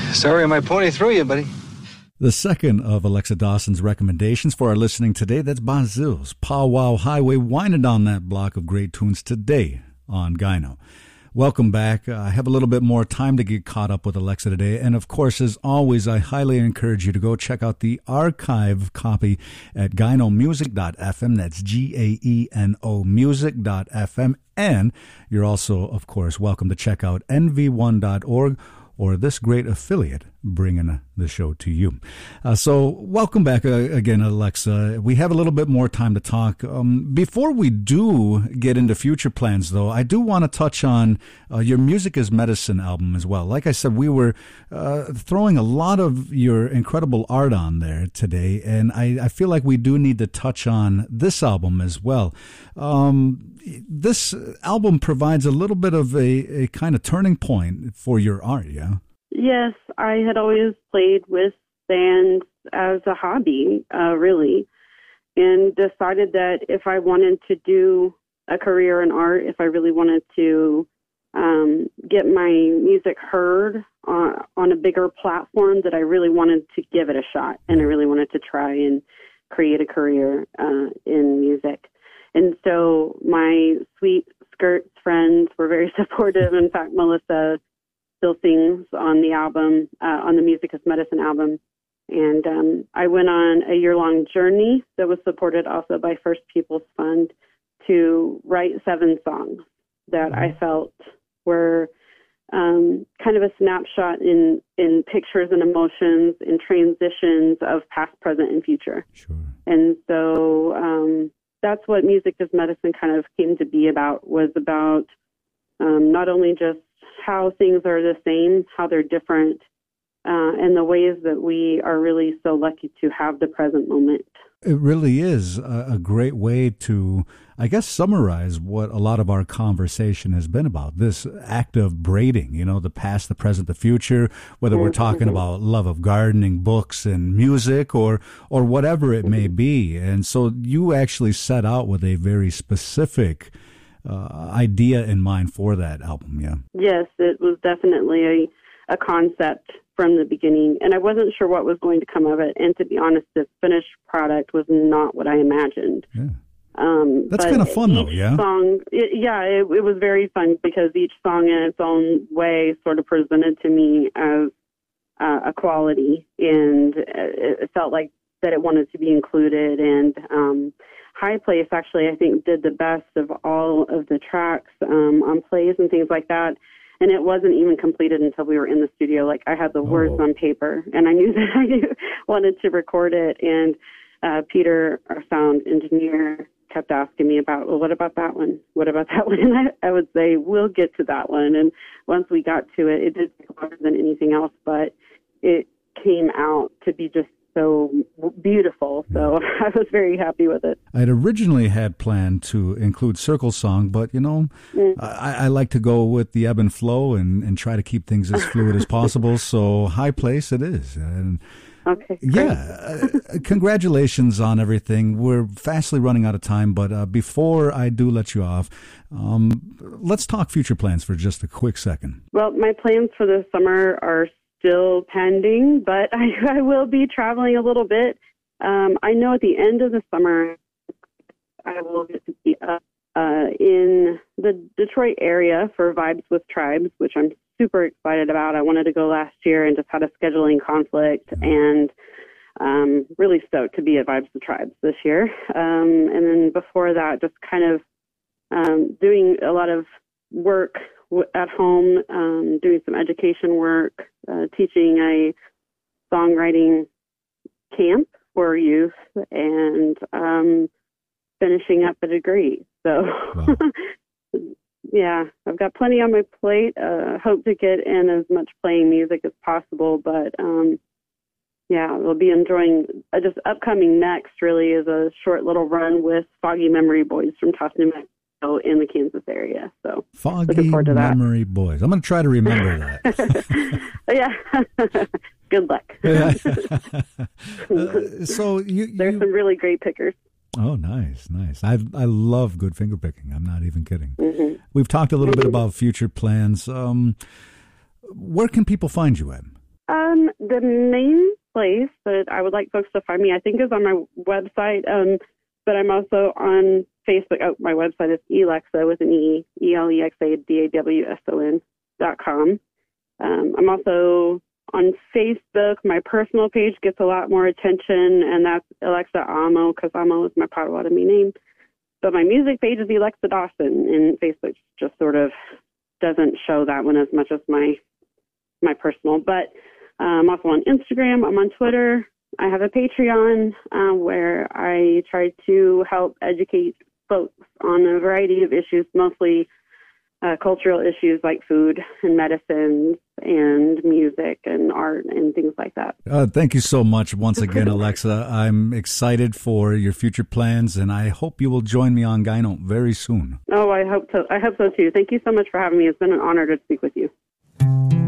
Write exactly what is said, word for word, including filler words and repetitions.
Sorry my pony threw you, buddy. The second of Alexa Dawson's recommendations for our listening today, that's Bazille's Pow Wow Highway, winding down that block of great tunes today on Gyno. Welcome back. Uh, I have a little bit more time to get caught up with Alexa today. And of course, as always, I highly encourage you to go check out the archive copy at gyno music dot f m. That's G A E N O music dot f m. And you're also, of course, welcome to check out N V one dot org or this great affiliate bringing the show to you. Uh, so welcome back uh, again, Alexa. We have a little bit more time to talk. Um, before we do get into future plans, though, I do want to touch on uh, your Music is Medicine album as well. Like I said, we were uh, throwing a lot of your incredible art on there today, and I, I feel like we do need to touch on this album as well. Um, this album provides a little bit of a, a kind of turning point for your art, yeah? Yes, I had always played with bands as a hobby, uh, really, and decided that if I wanted to do a career in art, if I really wanted to um, get my music heard on, on a bigger platform, that I really wanted to give it a shot, and I really wanted to try and create a career uh, in music. And so my Sweet Skirts friends were very supportive. In fact, Melissa still sings on the album, uh, on the Music is Medicine album. And um, I went on a year-long journey that was supported also by First People's Fund to write seven songs that I felt were um, kind of a snapshot in, in pictures and emotions and transitions of past, present, and future. Sure. And so um, that's what Music is Medicine kind of came to be about, was about um, not only just how things are the same, how they're different, uh, and the ways that we are really so lucky to have the present moment. It really is a, a great way to, I guess, summarize what a lot of our conversation has been about, this act of braiding, you know, the past, the present, the future, whether we're talking mm-hmm. about love of gardening, books, and music, or or whatever it may be. And so you actually set out with a very specific Uh, idea in mind for that album, yeah? Yes, it was definitely a, a concept from the beginning, and I wasn't sure what was going to come of it, and to be honest, the finished product was not what I imagined. Yeah. Um, That's kind of fun, though, yeah? Song, it, yeah, it, it was very fun, because each song in its own way sort of presented to me as uh, a quality, and it, it felt like that it wanted to be included, and um High Place actually, I think, did the best of all of the tracks um, on plays and things like that. And it wasn't even completed until we were in the studio. Like, I had the oh. words on paper, and I knew that I knew, wanted to record it. And uh, Peter, our sound engineer, kept asking me about, well, what about that one? What about that one? And I, I would say, we'll get to that one. And once we got to it, it did take longer than anything else, but it came out to be just so beautiful, so I was very happy with it. I'd originally had planned to include Circle Song, but, you know, mm. I, I like to go with the ebb and flow and, and try to keep things as fluid as possible, so High Place it is. And okay. Yeah, uh, congratulations on everything. We're fastly running out of time, but uh, before I do let you off, um, let's talk future plans for just a quick second. Well, my plans for the summer are still pending, but I, I will be traveling a little bit. Um, I know at the end of the summer, I will get to be up uh, in the Detroit area for Vibes with Tribes, which I'm super excited about. I wanted to go last year and just had a scheduling conflict, and um, really stoked to be at Vibes with Tribes this year. Um, and then before that, just kind of um, doing a lot of work at home, um, doing some education work, uh, teaching a songwriting camp for youth, and um, finishing up a degree. So, wow. Yeah, I've got plenty on my plate. Uh, hope to get in as much playing music as possible, but um, yeah, we'll be enjoying. Uh, just upcoming next really is a short little run with Foggy Memory Boys from Taos, New Mexico, in the Kansas area. So Foggy Memory Boys. I'm going to try to remember that. Yeah. Good luck. uh, so you, there's you... some really great pickers. Oh, nice, nice. I I love good finger picking. I'm not even kidding. Mm-hmm. We've talked a little bit about future plans. Um, where can people find you at? Uh, the main place that I would like folks to find me, I think, is on my website. Um, but I'm also on Facebook. Oh, my website is Elexa with an E, E L E X A D A W S O N dot com. Um, I'm also on Facebook. My personal page gets a lot more attention, and that's Alexa Amo, because Amo is my Potawatomi name. But my music page is Alexa Dawson, and Facebook just sort of doesn't show that one as much as my my personal. But uh, I'm also on Instagram. I'm on Twitter. I have a Patreon uh, where I try to help educate folks on a variety of issues, mostly uh, cultural issues like food and medicines and music and art and things like that. Uh, thank you so much once again, Alexa. I'm excited for your future plans, and I hope you will join me on Gyno very soon. Oh, I hope so. I hope so too. Thank you so much for having me. It's been an honor to speak with you.